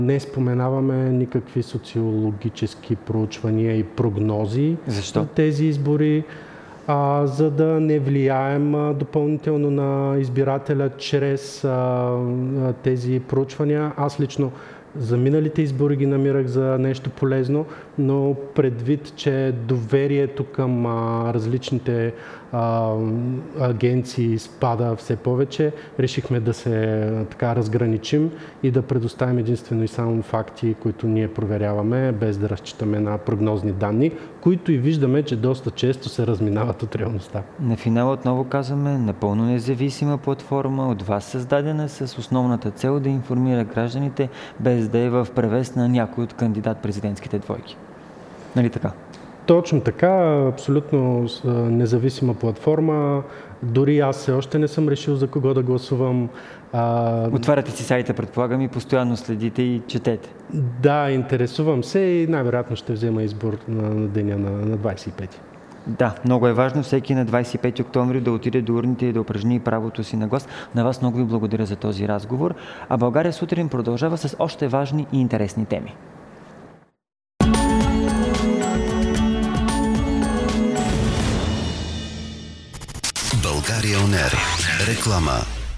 Не споменаваме никакви социологически проучвания и прогнози. Защо? На тези избори, за да не влияем допълнително на избирателя чрез тези проучвания. Аз лично за миналите избори ги намирах за нещо полезно, но предвид, че доверието към различните агенции спада все повече, решихме да се разграничим и да предоставим единствено и само факти, които ние проверяваме, без да разчитаме на прогнозни данни, които и виждаме, че доста често се разминават от реалността. На финала отново казваме, напълно независима платформа, от вас създадена с основната цел да информира гражданите, без да е в превес на някой от кандидат-президентските двойки. Нали така? Точно така, абсолютно независима платформа. Дори аз все още не съм решил за кого да гласувам. Отваряте си сайта, предполагам, и постоянно следите и четете. Да, интересувам се и най-вероятно ще взема избор на деня на 25-ти. Да, много е важно всеки на 25 октомври да отиде до урните и да упражни правото си на глас. На вас много ви благодаря за този разговор. А България сутрин продължава с още важни и интересни теми. България ОНЕР. Реклама.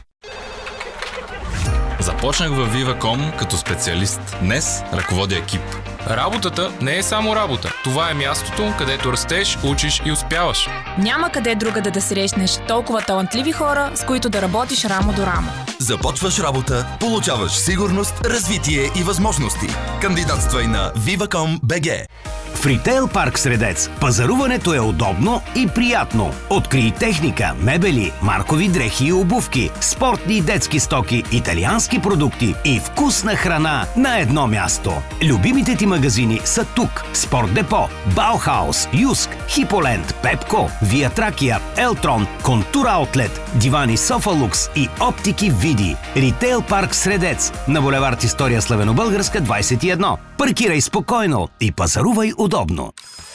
Започнах във Viva.com като специалист. Днес ръководя екип. Работата не е само работа. Това е мястото, където растеш, учиш и успяваш. Няма къде другаде да срещнеш толкова талантливи хора, с които да работиш рамо до рамо. Започваш работа, получаваш сигурност, развитие и възможности. Кандидатствай на Viva.com BG. В Ритейл парк Средец пазаруването е удобно и приятно. Открий техника, мебели, маркови дрехи и обувки, спортни и детски стоки, италиански продукти и вкусна храна на едно място. Любимите ти магазини са тук. Спорт Депо, Баухаус, Юск, Хиполенд, Пепко, Вия Тракия, Елтрон, Контур Аутлет, Дивани Софалукс и Оптики Види. Ритейл парк Средец на булевард История Славено-Българска 21. Паркирай спокойно и пазарувай удобно.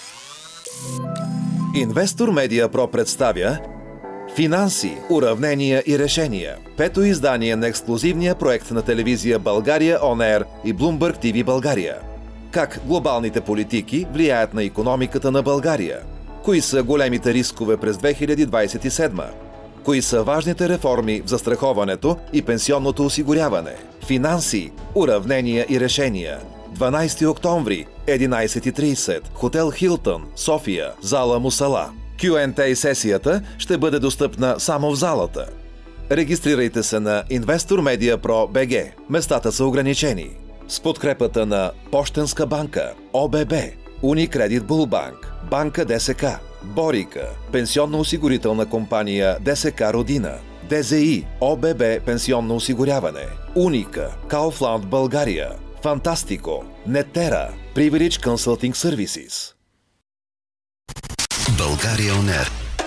Инвестор Медиа Про представя Финанси, уравнения и решения. Пето издание на ексклузивния проект на телевизия България On Air и Bloomberg TV България. Как глобалните политики влияят на икономиката на България? Кои са големите рискове през 2027? Кои са важните реформи в застраховането и пенсионното осигуряване? Финанси, уравнения и решения. 12 октомври, 11:30, хотел Хилтън, София, зала Мусала. Q&A сесията ще бъде достъпна само в залата. Регистрирайте се на Investor Media Pro BG. Местата са ограничени. С подкрепата на Пощенска банка, ОББ, Unicredit Bullbank, Банка ДСК, Борика, пенсионно-осигурителна компания ДСК Родина, ДЗИ, ОББ пенсионно осигуряване, Уника, Kaufland България, Фантастико, Нетера, Privilege Consulting Services. България ОНЕР.